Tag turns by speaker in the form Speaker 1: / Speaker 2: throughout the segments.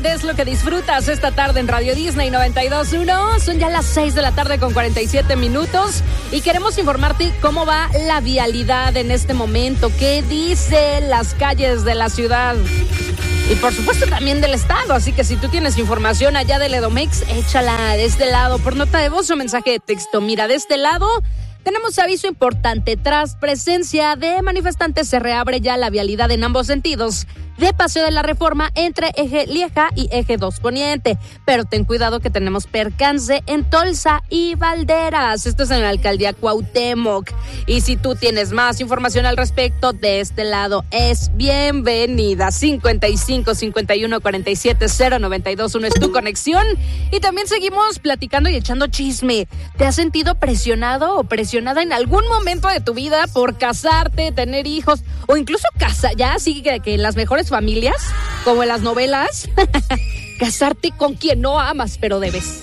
Speaker 1: es lo que disfrutas esta tarde en Radio Disney 92.1. Son ya las 6 de la tarde con 47 minutos y queremos informarte cómo va la vialidad en este momento, qué dicen las calles de la ciudad y por supuesto también del estado. Así que si tú tienes información allá del Edomex, échala de este lado por nota de voz o mensaje de texto. Mira, de este lado tenemos aviso importante. Tras presencia de manifestantes, se reabre ya la vialidad en ambos sentidos de Paseo de la Reforma entre Eje Lieja y Eje 2 Poniente. Pero ten cuidado que tenemos percance en Tolsa y Valderas. Esto es en la alcaldía Cuauhtémoc. Y si tú tienes más información al respecto, de este lado es bienvenida. 55 51 47 0921 es tu conexión. Y también seguimos platicando y echando chisme. ¿Te has sentido presionado o presionada en algún momento de tu vida por casarte, tener hijos o incluso ya así que en las mejores familias, como en las novelas, casarte con quien no amas, pero debes?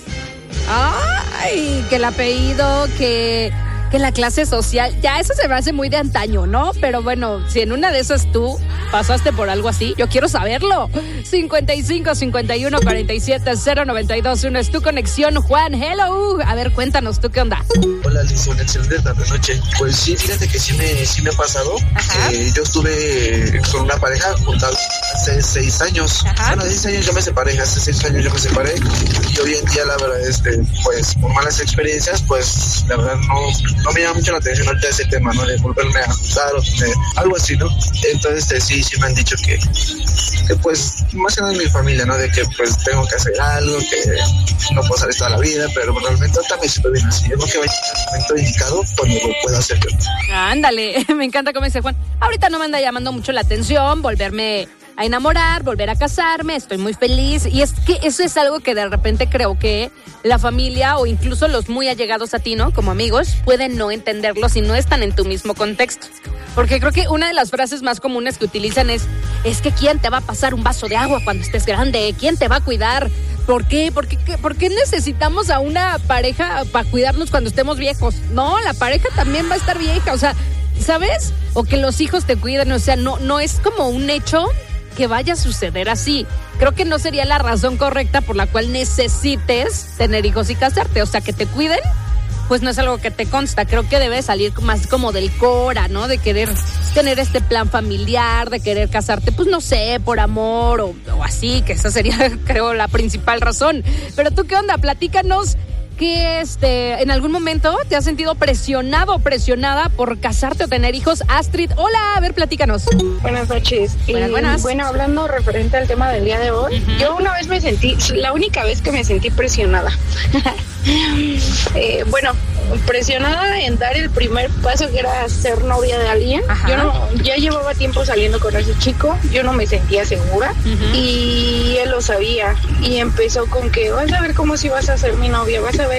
Speaker 1: Ay, que el apellido, que la clase social, ya eso se me hace muy de antaño, ¿no? Pero bueno, si en una de esas tú pasaste por algo así, yo quiero saberlo. 55 51 47 0921 es tu conexión. Juan, hello. A ver, cuéntanos, ¿tú qué onda?
Speaker 2: Hola, Liz, una excelente tarde-noche. Pues sí, fíjate que sí me ha pasado. Yo estuve con una pareja juntados hace 6 años. Ajá. Bueno, 6 años yo me separé, hace 6 años yo me separé. Y hoy en día, la verdad, pues por malas experiencias, pues la verdad no me llama mucho la atención ahorita ese tema, ¿no? De volverme a juntar o algo así, ¿no? Entonces, sí me han dicho que pues, más que nada en mi familia, ¿no? De que pues tengo que hacer algo, que no puedo hacer toda la vida, pero realmente ahorita me siento bien así. Yo creo que va a llegar el momento indicado cuando lo pueda hacer yo.
Speaker 1: Ándale, me encanta cómo dice Juan. Ahorita no me anda llamando mucho la atención volverme a enamorar, volver a casarme, estoy muy feliz. Y es que eso es algo que de repente creo que la familia o incluso los muy allegados a ti, ¿no? Como amigos, pueden no entenderlo si no están en tu mismo contexto. Porque creo que una de las frases más comunes que utilizan es que ¿quién te va a pasar un vaso de agua cuando estés grande? ¿Quién te va a cuidar? ¿Por qué? ¿Por qué necesitamos a una pareja para cuidarnos cuando estemos viejos? No, la pareja también va a estar vieja, o sea, ¿sabes? O que los hijos te cuiden, o sea, no es como un hecho que vaya a suceder así. Creo que no sería la razón correcta por la cual necesites tener hijos y casarte. O sea, que te cuiden, pues no es algo que te consta. Creo que debe salir más como del cora, ¿no? De querer tener este plan familiar, de querer casarte, pues no sé, por amor o así, que esa sería, creo, la principal razón. Pero tú, ¿qué onda? Platícanos que en algún momento te has sentido presionado o presionada por casarte o tener hijos. Astrid, hola, a ver, platícanos.
Speaker 3: Buenas noches.
Speaker 1: Buenas.
Speaker 3: Bueno, hablando referente al tema del día de hoy, yo una vez la única vez que me sentí presionada. Presionada en dar el primer paso, que era ser novia de alguien. Ajá. Yo ya llevaba tiempo saliendo con ese chico, yo no me sentía segura y él lo sabía y empezó con que vas a ver cómo si vas a ser mi novia,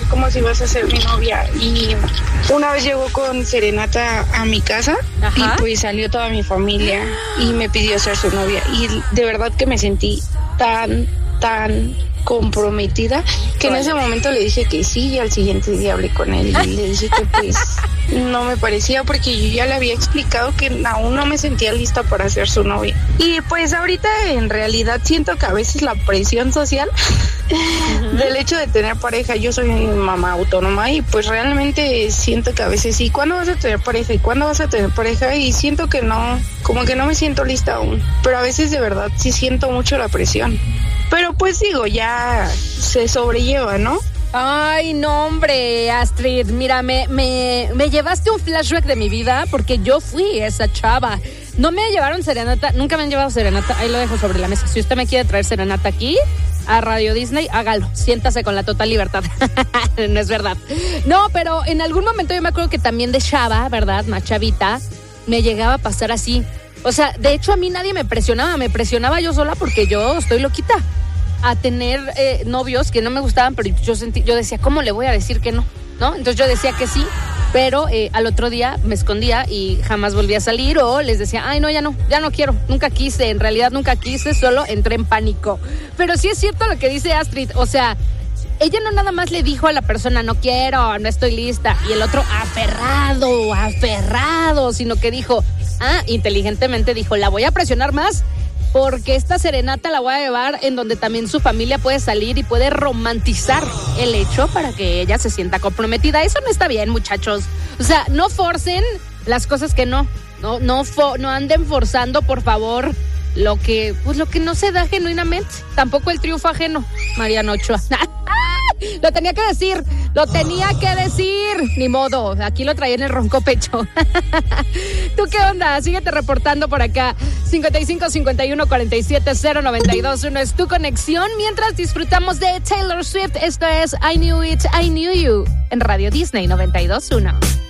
Speaker 3: y una vez llegó con serenata a mi casa. Ajá. Y pues salió toda mi familia y me pidió ser su novia y de verdad que me sentí tan comprometida que en ese momento le dije que sí y al siguiente día hablé con él y le dije que pues no me parecía, porque yo ya le había explicado que aún no me sentía lista para ser su novia. Y pues ahorita en realidad siento que a veces la presión social del hecho de tener pareja, yo soy mamá autónoma y pues realmente siento que a veces sí, ¿cuándo vas a tener pareja? ¿Y cuándo vas a tener pareja? Y siento que no, como que no me siento lista aún, pero a veces de verdad sí siento mucho la presión. Pero pues digo, ya se sobrelleva, ¿no?
Speaker 1: Ay, no, hombre, Astrid, mira, me llevaste un flashback de mi vida porque yo fui esa chava. No me llevaron serenata, nunca me han llevado serenata, ahí lo dejo sobre la mesa. Si usted me quiere traer serenata aquí, a Radio Disney, hágalo, siéntase con la total libertad. No es verdad. No, pero en algún momento yo me acuerdo que también de chava, ¿verdad? Más chavita, me llegaba a pasar así. O sea, de hecho a mí nadie me presionaba yo sola porque yo estoy loquita a tener novios que no me gustaban, pero yo decía, ¿cómo le voy a decir que no? ¿No? Entonces yo decía que sí, pero al otro día me escondía y jamás volví a salir, o les decía, ay no, ya no quiero, nunca quise, en realidad nunca quise, solo entré en pánico. Pero sí es cierto lo que dice Astrid, o sea, ella no nada más le dijo a la persona, no quiero, no estoy lista, y el otro aferrado, sino que dijo, inteligentemente dijo, la voy a presionar más porque esta serenata la voy a llevar en donde también su familia puede salir y puede romantizar el hecho para que ella se sienta comprometida. Eso no está bien, muchachos. O sea, no forcen las cosas que no anden forzando, por favor, lo que no se da genuinamente. Tampoco el triunfo ajeno, Mariana Ochoa. Lo tenía que decir. Ni modo, aquí lo traía en el ronco pecho. ¿Tú qué onda? Síguete reportando por acá. 55 51 47 0921 es tu conexión mientras disfrutamos de Taylor Swift. Esto es I Knew It, I Knew You en Radio Disney 92.1.